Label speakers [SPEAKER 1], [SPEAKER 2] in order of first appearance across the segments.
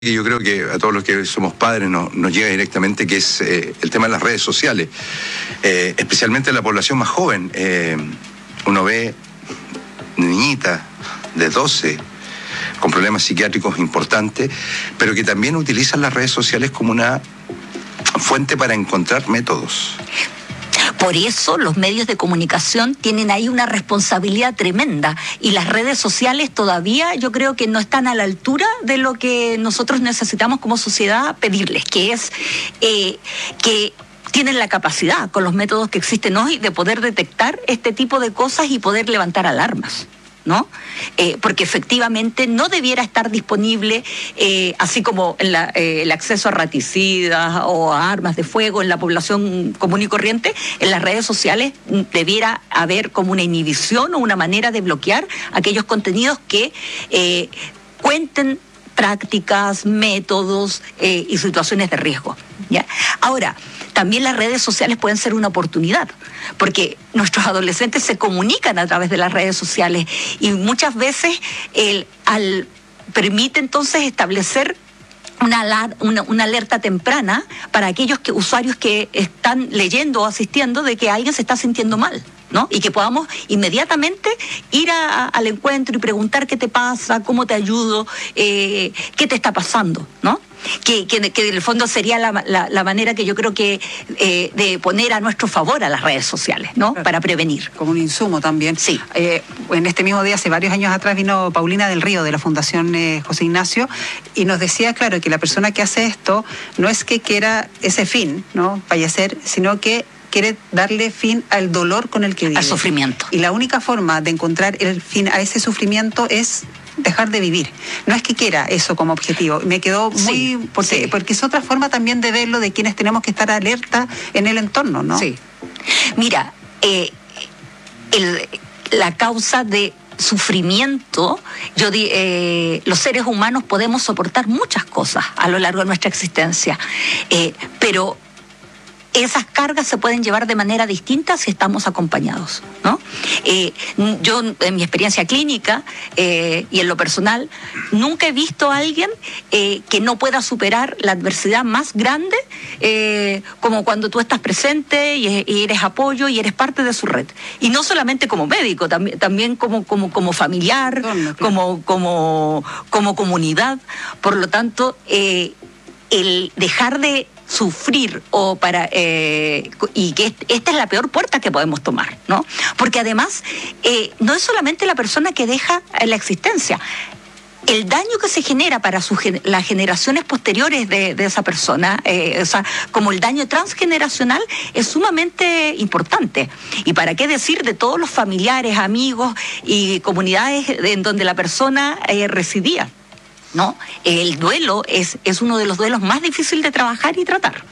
[SPEAKER 1] que yo creo que a todos los que somos padres nos llega directamente, que es el tema de las redes sociales, especialmente en la población más joven. Uno ve niñitas de 12 con problemas psiquiátricos importantes, pero que también utilizan las redes sociales como una fuente para encontrar métodos.
[SPEAKER 2] Por eso los medios de comunicación tienen ahí una responsabilidad tremenda, y las redes sociales todavía yo creo que no están a la altura de lo que nosotros necesitamos como sociedad pedirles, que es que tienen la capacidad, con los métodos que existen hoy, de poder detectar este tipo de cosas y poder levantar alarmas, ¿no? Porque efectivamente no debiera estar disponible, así como el acceso a raticidas o a armas de fuego en la población común y corriente. En las redes sociales debiera haber como una inhibición o una manera de bloquear aquellos contenidos que cuenten prácticas, métodos y situaciones de riesgo, ¿ya? Ahora, también las redes sociales pueden ser una oportunidad, porque nuestros adolescentes se comunican a través de las redes sociales y muchas veces permite entonces establecer una alerta temprana para aquellos usuarios que están leyendo o asistiendo de que alguien se está sintiendo mal, ¿no? Y que podamos inmediatamente ir al encuentro y preguntar qué te pasa, cómo te ayudo, qué te está pasando, ¿no? Que en el fondo sería la manera que yo creo que de poner a nuestro favor a las redes sociales, ¿no? Para prevenir.
[SPEAKER 3] Como un insumo también.
[SPEAKER 2] Sí.
[SPEAKER 3] En este mismo día, hace varios años atrás, vino Paulina del Río de la Fundación José Ignacio y nos decía, claro, que la persona que hace esto no es que quiera ese fin, ¿no? Fallecer, sino que quiere darle fin al dolor con el que vive.
[SPEAKER 2] Al sufrimiento.
[SPEAKER 3] Y la única forma de encontrar el fin a ese sufrimiento es dejar de vivir. No es que quiera eso como objetivo. Me quedó muy...
[SPEAKER 2] Sí,
[SPEAKER 3] porque es otra forma también de verlo, de quienes tenemos que estar alerta en el entorno, ¿no?
[SPEAKER 2] Sí. Mira, la causa de sufrimiento, los seres humanos podemos soportar muchas cosas a lo largo de nuestra existencia, pero esas cargas se pueden llevar de manera distinta si estamos acompañados, ¿no? Yo, en mi experiencia clínica y en lo personal, nunca he visto a alguien que no pueda superar la adversidad más grande, como cuando tú estás presente y eres apoyo y eres parte de su red. Y no solamente como médico, también como familiar, como comunidad. Por lo tanto, el dejar de sufrir y que esta es la peor puerta que podemos tomar, ¿no? Porque además no es solamente la persona que deja la existencia. El daño que se genera para las generaciones posteriores de esa persona, como el daño transgeneracional, es sumamente importante. Y para qué decir de todos los familiares, amigos y comunidades en donde la persona residía, ¿no? El duelo es uno de los duelos más difíciles de trabajar y tratar.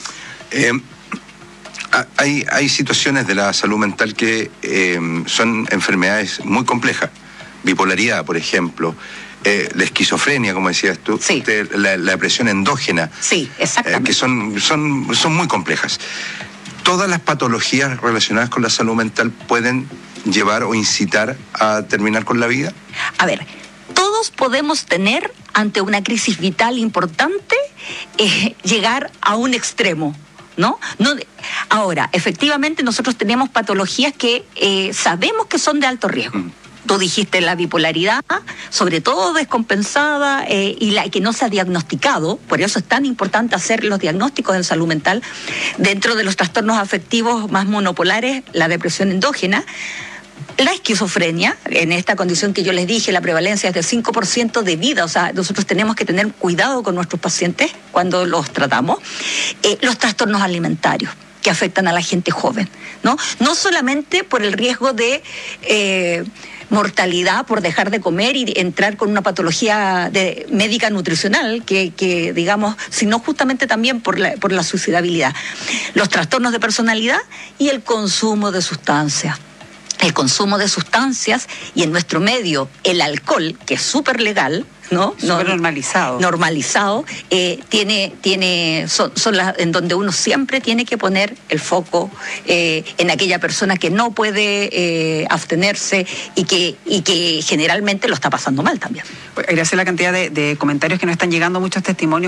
[SPEAKER 1] Hay situaciones de la salud mental que son enfermedades muy complejas. Bipolaridad, por ejemplo, la esquizofrenia, como decías tú,
[SPEAKER 2] sí.
[SPEAKER 1] la depresión endógena,
[SPEAKER 2] sí, exactamente.
[SPEAKER 1] Que son muy complejas. ¿Todas las patologías relacionadas con la salud mental pueden llevar o incitar a terminar con la vida?
[SPEAKER 2] A ver, todos podemos tener, ante una crisis vital importante, llegar a un extremo, ¿no? Ahora, efectivamente, nosotros tenemos patologías que sabemos que son de alto riesgo. Tú dijiste la bipolaridad, sobre todo descompensada, y la que no se ha diagnosticado. Por eso es tan importante hacer los diagnósticos en salud mental. Dentro de los trastornos afectivos más monopolares, la depresión endógena, la esquizofrenia, en esta condición que yo les dije, la prevalencia es de 5% de vida, o sea, nosotros tenemos que tener cuidado con nuestros pacientes cuando los tratamos. Los trastornos alimentarios, que afectan a la gente joven, ¿no? No solamente por el riesgo de mortalidad por dejar de comer y entrar con una patología médica nutricional, que digamos, sino justamente también por la suicidabilidad. Los trastornos de personalidad y el consumo de sustancias. El consumo de sustancias, y en nuestro medio el alcohol, que es súper legal, ¿no?
[SPEAKER 3] Súper normalizado.
[SPEAKER 2] Normalizado, son las en donde uno siempre tiene que poner el foco en aquella persona que no puede abstenerse y que generalmente lo está pasando mal también.
[SPEAKER 3] Gracias a la cantidad de comentarios que nos están llegando, muchos testimonios.